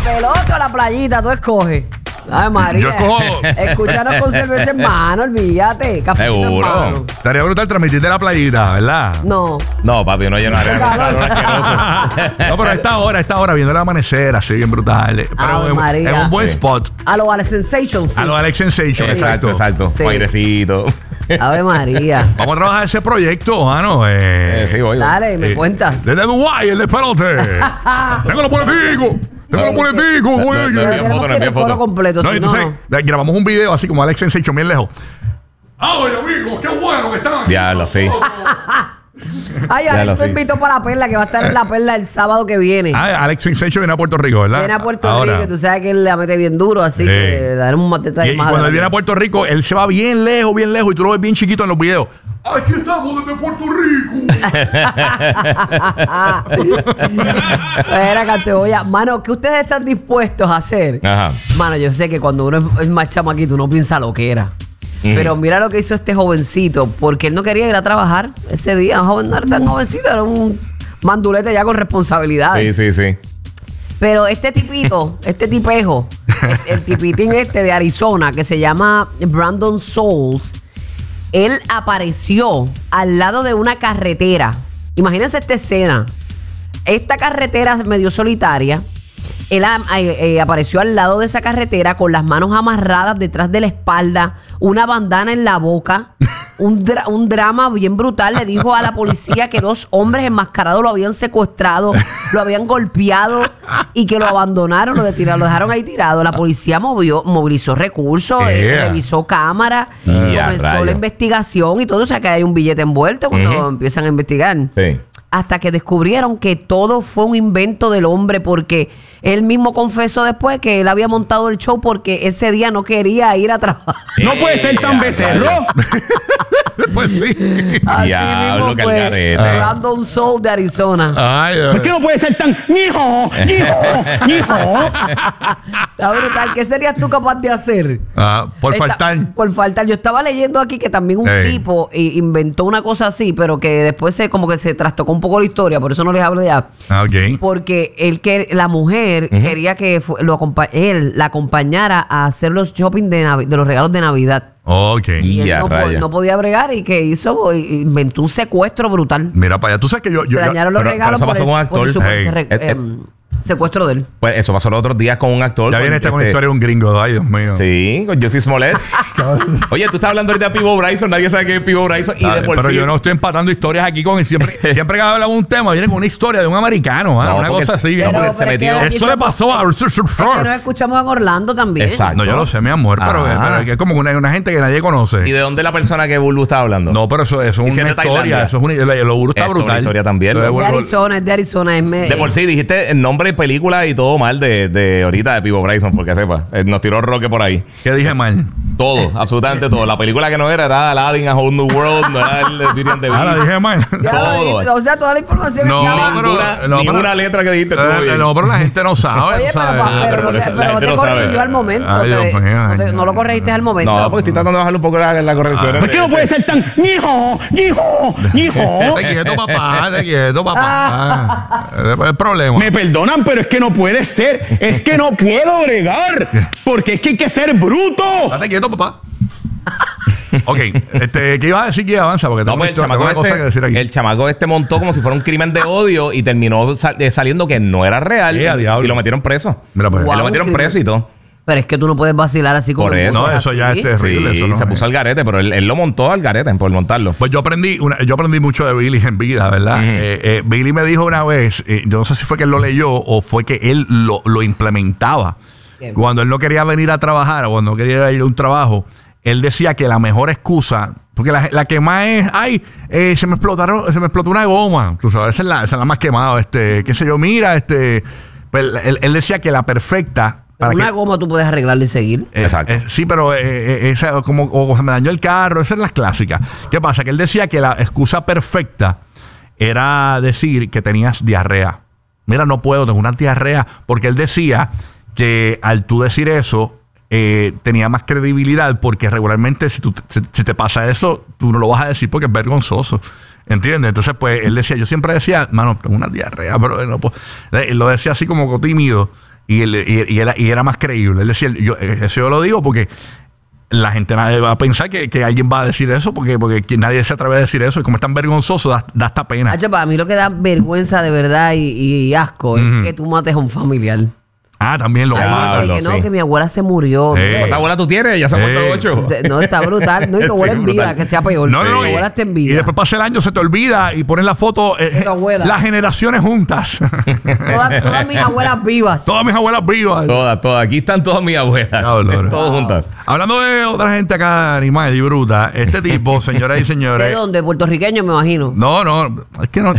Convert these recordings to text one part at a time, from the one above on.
pelota o la playita? Tú escoges. Ay, María. Yo escojo. Escúchanos con cerveza en mano, olvídate. Cafecito en Seguro. mano. Estaría brutal transmitirte la playita, ¿verdad? No. No, papi, uno llenaría de calor asqueroso. No, pero a esta hora, viendo el amanecer, así bien brutal. Pero María. en un buen Sí. spot. A lo Alex Sensation, sí. A lo Alex Sensation, Exacto, exacto. Sí. Airecito. Ave María. Vamos a trabajar ese proyecto, mano. Sí, voy. Dale, me cuentas. Desde Dubái, el despelote. Tengo los boleticos. Tengo los boleticos, güey. no, Pero tenemos foto, que ir envía el coro foto. completo, No, si entonces no. grabamos un video así como Alex Sensation bien lejos. ¡Ay, amigos! ¡Qué bueno que están aquí! Diablo, sí. Ay, Ya lo Alex me sé. invitó para la Perla, que va a estar en la Perla el sábado que viene. Alex Sensation viene a Puerto Rico, ¿verdad? Viene a Puerto Ahora. Rico, y tú sabes que él la mete bien duro, así Sí. que daremos más Y detalles más cuando él adelante. viene a Puerto Rico, él se va bien lejos, y tú lo ves bien chiquito en los videos. Aquí estamos desde Puerto Rico. Era Cantebolla. Mano, ¿qué ustedes están dispuestos a hacer? Ajá. Mano, yo sé que cuando uno es más chamaquito, uno piensa lo que era. Pero mira lo que hizo este jovencito, porque él no quería ir a trabajar ese día. Joven, no era tan jovencito, era un mandulete ya con responsabilidades. Sí, sí, sí. Pero este tipito, este tipejo, el tipitín este de Arizona, que se llama Brandon Souls, él apareció al lado de una carretera. Imagínense esta escena. Esta carretera medio solitaria. Él apareció al lado de esa carretera con las manos amarradas detrás de la espalda, una bandana en la boca, un drama bien brutal. Le dijo a la policía que 2 hombres enmascarados lo habían secuestrado, lo habían golpeado y que lo abandonaron, lo dejaron ahí tirado. La policía movilizó recursos, revisó cámaras, comenzó rayo. la investigación y todo. O sea que hay un billete envuelto cuando empiezan a investigar. Sí. Hasta que descubrieron que todo fue un invento del hombre, porque él mismo confesó después que él había montado el show porque ese día no quería ir a trabajar. No puede ser tan becerro. Pues sí. Así Diablo, mismo que fue algarete. Brandon Soul de Arizona. Ay, Dios. ¿Por qué no puede ser tan hijo? Está brutal. ¿Qué serías tú capaz de hacer? Por faltar. Por faltar. Yo estaba leyendo aquí que también un Ey. tipo inventó una cosa así, pero que después como que se trastocó un poco la historia, por eso no les hablo ya. Ok. Porque la mujer quería que él la acompañara a hacer los shopping de los regalos de Navidad. Ok. Y él Ya, raya. no podía bregar y que inventó un secuestro brutal. Mira para allá. Tú sabes que yo Se dañaron los pero regalos eso pasó con un actor. secuestro de él. Pues eso pasó los otros días con un actor. ya viene con con una historia de un gringo. Ay, Dios mío. Sí, con Jussie Smollett. Oye, tú estás hablando ahorita de Pivo Bryson. Nadie sabe qué es Pivo Bryson. Y Dale, de por pero sí. yo no estoy empatando historias aquí con siempre que hablamos de un tema viene con una historia de un americano, No, una porque cosa así. pero- hombre. se metió- Eso le pasó a Es que nos escuchamos en Orlando también. Exacto. No, yo lo sé, mi amor, pero que es como una gente que nadie conoce. ¿Y de dónde la persona que Bulbu está hablando? No, pero eso es Y una si es de historia. Tailandia. Eso es lo duro está Esto es una brutal. historia también, Lo ¿no? de- Es de Arizona. De por sí, dijiste el nombre, película y todo mal de ahorita de Pivo Bryson, porque sepa. Nos tiró Roque por ahí. ¿Qué dije mal? Todo, absolutamente todo. La película que no era Aladdin, A Whole New World, no era el Beauty and the Ah, la Beast. dije mal. Ya lo todo. dijiste, o sea, toda la información No, estaba- pero- Ninguna letra que dijiste estuvo bien. No, pero la gente no sabe. Oye, tú sabes. pero por no eso te, la pero no gente te lo sabe. corrigió al momento. Ay, Dios mío, No lo corregiste al momento. No, porque estoy tratando de bajarle un poco la corrección. ¿Por qué no puede ser tan hijo? Te quieto, papá. Te quieto, papá. Ese es el problema. Me perdonan, pero es que no puede ser. Es que no puedo bregar. Porque es que hay que ser bruto. Date quieto, papá. Ok, ¿qué ibas a decir que avanza? Porque No, tengo, pues tengo una cosa que decir aquí. el chamaco montó como si fuera un crimen de odio y terminó saliendo que no era real. a diablo. Y lo metieron preso. Mira, pues. Y Wow. lo metieron preso y todo. Pero es que tú no puedes vacilar así como Por eso. No, eso ya es terrible. Sí, eso no se es. puso al garete, pero él lo montó al garete por montarlo. Pues yo aprendí mucho de Billy en vida, ¿verdad? Billy me dijo una vez, yo no sé si fue que él lo leyó o fue que él lo implementaba. Bien. Cuando él no quería venir a trabajar o cuando no quería ir a un trabajo, él decía que la mejor excusa, porque la que más es, se me explotó una goma. Tú sabes, esa es la más quemada, qué sé yo, mira, pues él decía que la perfecta. Una goma tú puedes arreglarla y seguir. Exacto. Sí, pero esa, o se me dañó el carro, esas son las clásicas. ¿Qué pasa? Que él decía que la excusa perfecta era decir que tenías diarrea. Mira, no puedo, tengo una diarrea. Porque él decía que al tú decir eso, tenía más credibilidad, porque regularmente si te pasa eso, tú no lo vas a decir porque es vergonzoso. ¿Entiendes? Entonces, pues, él decía, yo siempre decía, mano, tengo una diarrea, pero no puedo. Él lo decía así como tímido. y era más creíble. Él decía, eso yo lo digo porque la gente nadie va a pensar que alguien va a decir eso porque nadie se atreve a decir eso. Y como es tan vergonzoso, da hasta pena. Hacho, para mí lo que da vergüenza de verdad y asco es que tú mates a un familiar. También lo Ay, matan. que mi abuela se murió. ¿Cuánta abuela tú tienes? Ya se han muerto 8. No, está brutal. No, y tu abuela en vida, que sea peor. No, Tu no, abuela está en y vida. después pasa el año, se te olvida y pones la foto, tu abuela. las generaciones juntas. Todas mis abuelas vivas. Todas mis abuelas vivas. Todas. Aquí están todas mis abuelas. Dolor. Todas juntas. Hablando de otra gente acá, animal y bruta, este tipo, señoras y señores. ¿De dónde? Puertorriqueño, me imagino. No, es que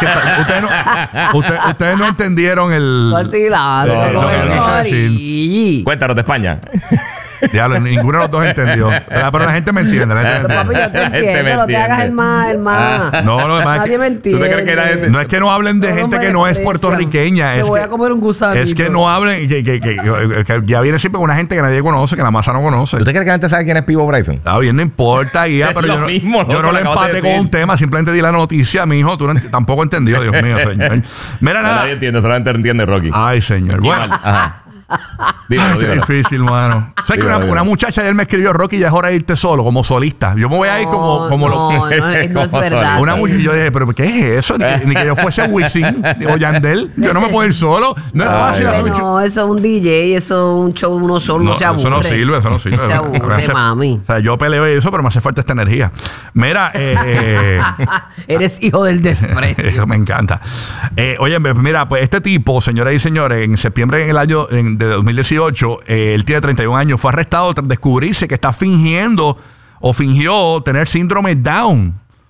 ustedes no entendieron el. Vacilando. No, Con el quise decir. Cori. Cuéntanos de España. Diablo, ninguno de los dos entendió. Pero la gente me entiende. Papi, yo te entiendo. No te hagas el más. No, lo demás es Nadie que- me entiende. ¿Tú te crees que nadie No es que no hablen de Todos gente me que no es desprecian. puertorriqueña. Me Es voy que, a comer un gusanito. es que no hablen, que ya viene siempre con una gente que nadie conoce, que la masa no conoce. ¿Tú te crees que la gente sabe quién es Pivo Bryson? Está bien, no importa, guía, pero Lo yo no, mismo, ¿no? yo no Que le lo acabas de empaté con decir. un tema, simplemente di la noticia, mi hijo, tú tampoco entendió, Dios mío, señor. Mira Nadie nada. entiende, solamente entiende Rocky. Ay, señor. Igual. Bueno, Ajá. Dímelo, qué dímelo. difícil, mano. ¿Sabes que Dímelo. una muchacha ayer me escribió, Rocky, ya es hora de irte solo, como solista? Yo me voy a ir como no es Como verdad. una muchacha. Yo dije, ¿pero qué es eso? Ni que yo fuese Wisin o Yandel. Yo no me puedo ir solo. No es fácil hacer un show. No, eso es un DJ, eso es un show uno solo, no se aburre. eso no sirve, eso no sirve. Se aburre, mami. O sea, yo peleo y eso, pero me hace falta esta energía. Mira, Eres hijo del desprecio. eso me encanta. Oye, mira, pues este tipo, señoras y señores, en septiembre de 2018, él tiene 31 años, fue arrestado tras descubrirse que está fingió tener síndrome Down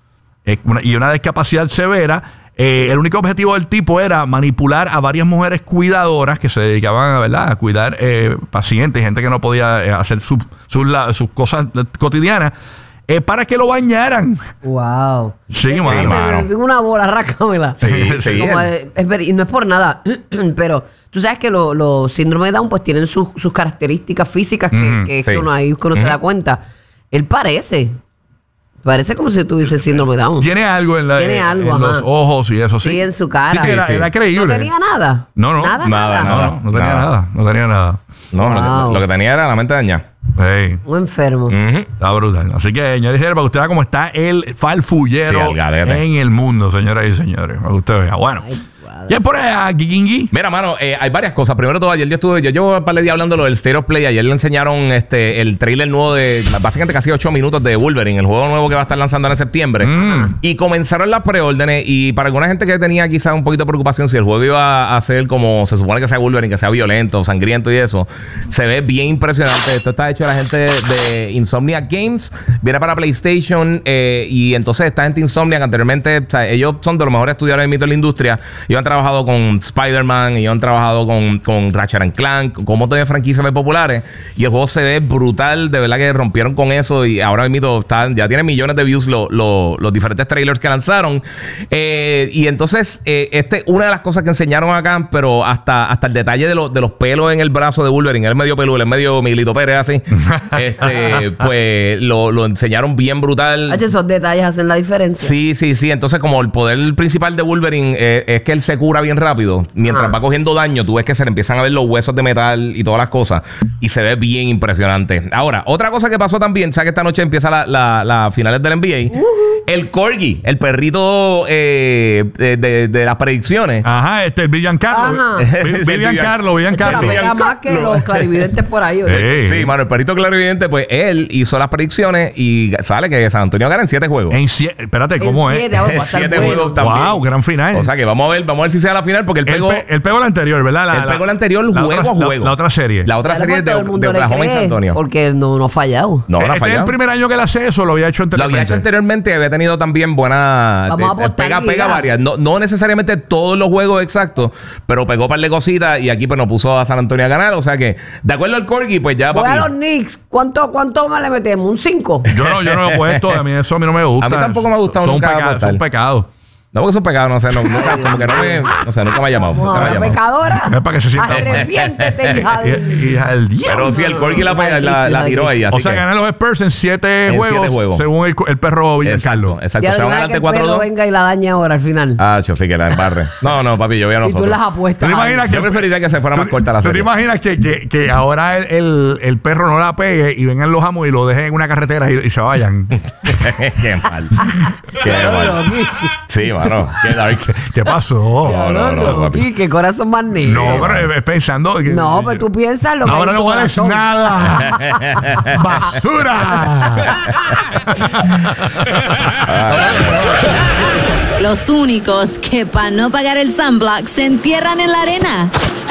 y una discapacidad severa. El único objetivo del tipo era manipular a varias mujeres cuidadoras que se dedicaban ¿verdad? A cuidar pacientes, gente que no podía hacer sus cosas cotidianas. Para que lo bañaran. Wow. Sí, mano. mano. Me una bola, rácamela. Sí, sí. Como y no es por nada, pero tú sabes que los síndromes de Down pues tienen sus características físicas que sí. uno se da cuenta. Él parece como si tuviese síndrome de Down. Tiene algo en, Tiene algo, en los ajá. ojos y eso, sí. Sí, en su cara. Sí, era creíble. No tenía nada. No. Nada. Nada. No tenía nada. No tenía nada. No, Wow. lo que tenía era la mente dañada. Hey, Un enfermo. está brutal. Así que, señores y señores, para que usted vea cómo está el falfullero Sí, al garete. en el mundo, señoras y señores. Para que usted vea. Bueno. Ay, Y es por allá, Gigingi. Mira, mano, hay varias cosas. Primero todo, ayer yo llevo un par de días hablando del State of Play. Ayer le enseñaron el trailer nuevo de básicamente casi 8 minutos de Wolverine, el juego nuevo que va a estar lanzando en septiembre. Y comenzaron las preórdenes. Y para alguna gente que tenía quizás un poquito de preocupación si el juego iba a ser como se supone que sea Wolverine, que sea violento, sangriento y eso, se ve bien impresionante. Esto está hecho de la gente de Insomniac Games. Viene para PlayStation. Y entonces esta gente Insomniac anteriormente, o sea, ellos son de los mejores estudios de mito en la industria. Ellos han trabajado con Spider-Man, ellos han trabajado con Ratchet & Clank, con un montón de franquicias muy populares. Y el juego se ve brutal. De verdad que rompieron con eso. Y ahora mismo ya tiene millones de views los diferentes trailers que lanzaron. Y entonces, una de las cosas que enseñaron acá, pero hasta el detalle de los pelos en el brazo de Wolverine, él es medio peludo, él es medio Miguelito Pérez así. Pues lo enseñaron bien brutal. Hacho, esos detalles hacen la diferencia. Sí. Entonces, como el poder principal de Wolverine es que él se cura bien rápido. Mientras va cogiendo daño, tú ves que se le empiezan a ver los huesos de metal y todas las cosas. Y se ve bien impresionante. Ahora, otra cosa que pasó también, ¿sabes que esta noche empieza la finales del NBA? El Corgi, el perrito de las predicciones. Ajá, el Vivian Carlo. Ajá. Vivian Carlo. Pero pega más que los clarividentes por ahí. ¿Oye? Sí. Sí, mano, el perrito clarividente, pues él hizo las predicciones y sale que San Antonio gana en 7 juegos. Espérate, ¿cómo En es? 7, ahora va a estar 7 bueno. juegos también. Wow, gran final. O sea que vamos a ver si sea la final porque él pegó. Él pegó la anterior, ¿verdad? Él pegó la anterior juego otra, a juego. La otra serie. La otra serie Todo el de mundo le Oklahoma y San cree, Antonio. porque él no ha fallado. No, no ha ¿Este es el fallado. primer año que él hace eso? ¿Lo había hecho Lo anteriormente? había hecho anteriormente y había tenido también buena. Vamos a apostar Pega liga. varias. No necesariamente todos los juegos exactos, pero pegó un par de cositas y aquí pues nos puso a San Antonio a ganar. O sea que, de acuerdo al Corgi, pues ya Voy a los papi. Knicks. ¿Cuánto más le metemos? ¿Un 5? Yo no lo he puesto. A mí no me gusta. A mí tampoco me ha gustado Son nunca pecados. apostar. Son pecados. No, porque es un pecado, no sé, nunca, como que nunca me ha llamado. Nunca me ha llamado. Pecadora. Es para que se sienta. Arrepiéntete, hija Hija del diablo. Pero sí, el Corgi la tiró ahí. Así O sea, que ganan los Spurs en 7 juegos, según el perro Villarcarlo. Exacto. Ya Se van que adelante el perro 4-2. venga y la dañe ahora al final. Ah, yo sí que la embarre. No, papi, yo voy a Y nosotros. tú las apuestas. ¿Tú te imaginas Yo preferiría que se fuera más corta la ¿Tú te serie. imaginas que ahora el perro no la pegue y vengan los amos y lo dejen en una carretera y se vayan? Qué mal. Qué mal. Sí, mano. Qué dark. ¿Qué pasó? No, papi. Y qué corazón más negro. No, pero es pensando que... No, pero tú piensas lo que Ahora hay en no tu vales corazón. nada. ¡Basura! Los únicos que para no pagar el sunblock se entierran en la arena.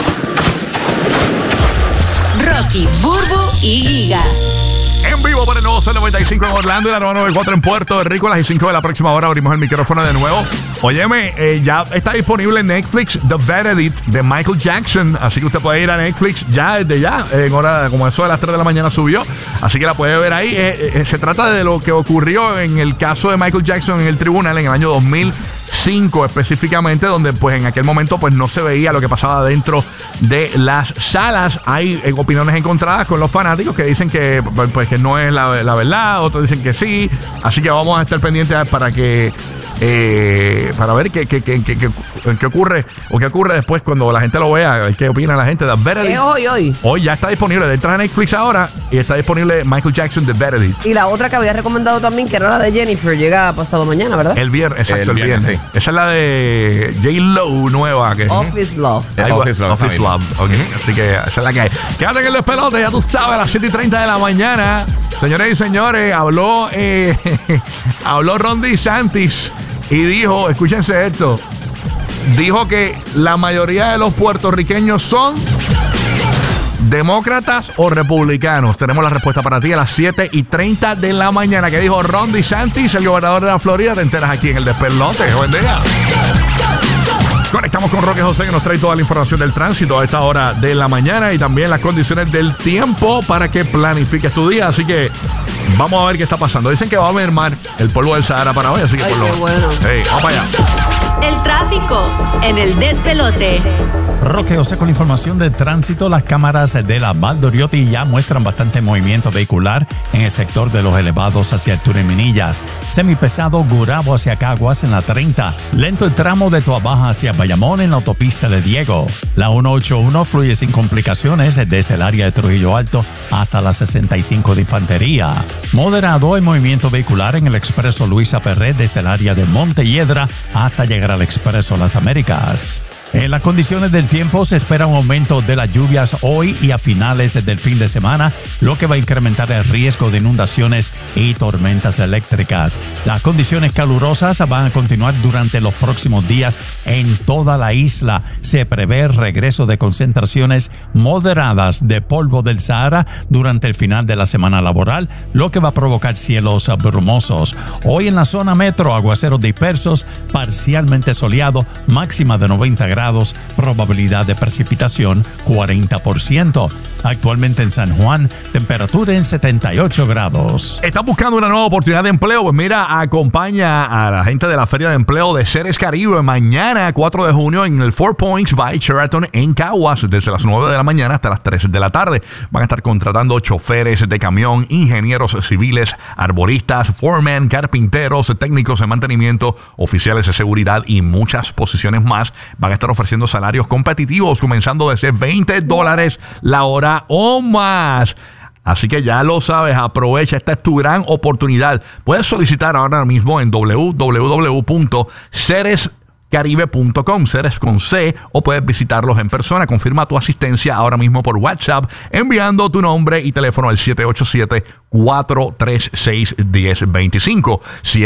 Rocky, Burbu y Giga. En vivo por el nuevo C95 en Orlando y la 994 en Puerto Rico. A las 5 de la próxima hora abrimos el micrófono de nuevo. Óyeme, ya está disponible en Netflix The Verdict de Michael Jackson. Así que usted puede ir a Netflix ya, desde ya. En hora, como eso de las 3 de la mañana subió. Así que la puede ver ahí. Se trata de lo que ocurrió en el caso de Michael Jackson en el tribunal en el año 2005 específicamente, donde pues en aquel momento pues no se veía lo que pasaba dentro de las salas. Hay opiniones encontradas con los fanáticos que dicen que pues que no es la verdad, otros dicen que sí. Así que vamos a estar pendientes para que para ver qué ocurre o qué ocurre después cuando la gente lo vea, qué opina la gente. The Verdict. ¿Qué hoy? Hoy ya está disponible. Entras a Netflix ahora y está disponible Michael Jackson The Verdict. Y la otra que había recomendado también, que era la de Jennifer, llega pasado mañana, ¿verdad? El viernes, exacto, el viernes. Sí. Esa es la de J-Lo nueva. Que, Office Love. Es Office Love, Office Love. Ok, así que esa es la que hay. Quédate en el despelote, ya tú sabes, a las 7:30 de la mañana. Señores y señores, habló Ron DeSantis y dijo, escúchense esto, dijo que la mayoría de los puertorriqueños son demócratas o republicanos. Tenemos la respuesta para ti a las 7:30 de la mañana. ¿Qué dijo Ron DeSantis, el gobernador de la Florida? Te enteras aquí en el despelote. Buen día. Conectamos con Roque José, que nos trae toda la información del tránsito a esta hora de la mañana y también las condiciones del tiempo para que planifiques tu día. Así que vamos a ver qué está pasando. Dicen que va a mermar el polvo del Sahara para hoy, así que Ay, por lo... qué bueno. Hey, vamos para allá. El tráfico en el despelote. Roque José con información de tránsito. Las cámaras de la Valdoriotti ya muestran bastante movimiento vehicular en el sector de los elevados hacia Túnez Minillas. Semipesado Gurabo hacia Caguas en la 30. Lento el tramo de Toabaja hacia Bayamón en la autopista de Diego. La 181 fluye sin complicaciones desde el área de Trujillo Alto hasta la 65 de Infantería. Moderado el movimiento vehicular en el expreso Luisa Ferré desde el área de Montelledra hasta llegar al expreso Las Américas. En las condiciones del tiempo se espera un aumento de las lluvias hoy y a finales del fin de semana, lo que va a incrementar el riesgo de inundaciones y tormentas eléctricas. Las condiciones calurosas van a continuar durante los próximos días en toda la isla. Se prevé el regreso de concentraciones moderadas de polvo del Sahara durante el final de la semana laboral, lo que va a provocar cielos brumosos. Hoy en la zona metro, aguaceros dispersos, parcialmente soleado, máxima de 90 grados. Probabilidad de precipitación 40%. Actualmente en San Juan, temperatura en 78 grados. ¿Estás buscando una nueva oportunidad de empleo? Pues mira, acompaña a la gente de la Feria de Empleo de Ceres Caribe mañana 4 de junio en el Four Points by Sheraton en Caguas desde las 9 de la mañana hasta las 3 de la tarde. Van a estar contratando choferes de camión, ingenieros civiles, arboristas, foremen, carpinteros, técnicos de mantenimiento, oficiales de seguridad y muchas posiciones más. Van a estar ofreciendo salarios competitivos comenzando desde $20 la hora o más. Así que ya lo sabes, aprovecha, esta es tu gran oportunidad. Puedes solicitar ahora mismo en www.cerescaribe.com, Ceres con C, o puedes visitarlos en persona. Confirma tu asistencia ahora mismo por WhatsApp enviando tu nombre y teléfono al 787-436-1025.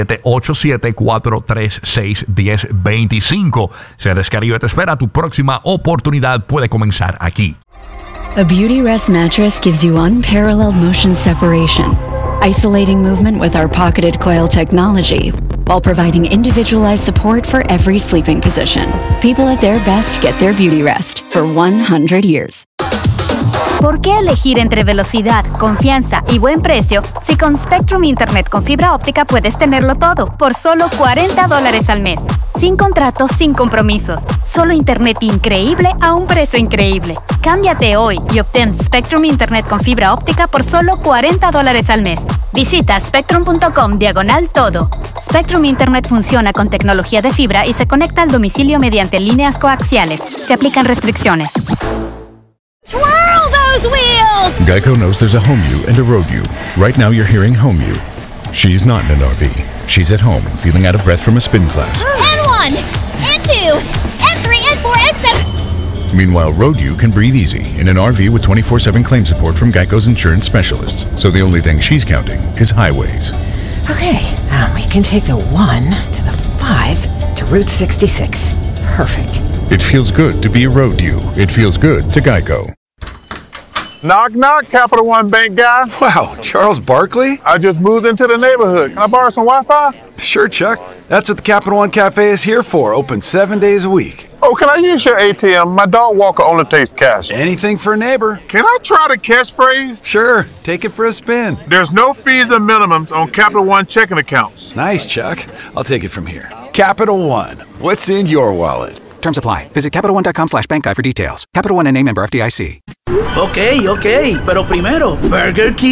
787-436-1025. Ceres Caribe te espera. Tu próxima oportunidad puede comenzar aquí. A Beauty Rest mattress gives you unparalleled motion separation, isolating movement with our pocketed coil technology, while providing individualized support for every sleeping position. People at their best get their Beauty Rest for 100 years. ¿Por qué elegir entre velocidad, confianza y buen precio si con Spectrum Internet con fibra óptica puedes tenerlo todo por solo $40 al mes? Sin contratos, sin compromisos. Solo internet increíble a un precio increíble. Cámbiate hoy y obtén Spectrum Internet con fibra óptica por solo $40 al mes. Visita spectrum.com/todo. Spectrum Internet funciona con tecnología de fibra y se conecta al domicilio mediante líneas coaxiales. Se aplican restricciones. Twirl those wheels! Geico knows there's a home you and a road you. Right now you're hearing home you. She's not in an RV. She's at home, feeling out of breath from a spin class. And 1, and 2, and 3, and 4, and 7. Meanwhile, road you can breathe easy in an RV with 24/7 claim support from Geico's insurance specialists. So the only thing she's counting is highways. Okay, we can take the 1 to the 5 to Route 66. Perfect. It feels good to be a road you. It feels good to Geico. Knock, knock, Capital One Bank guy. Wow, Charles Barkley? I just moved into the neighborhood. Can I borrow some Wi-Fi? Sure, Chuck. That's what the Capital One Cafe is here for. Open 7 days a week. Oh, can I use your ATM? My dog walker only takes cash. Anything for a neighbor. Can I try the catchphrase? Sure, take it for a spin. There's no fees or minimums on Capital One checking accounts. Nice, Chuck. I'll take it from here. Capital One. What's in your wallet? Terms apply. Visit CapitalOne.com/bankguide for details. Capital One and a member FDIC. Ok, pero primero, Burger King.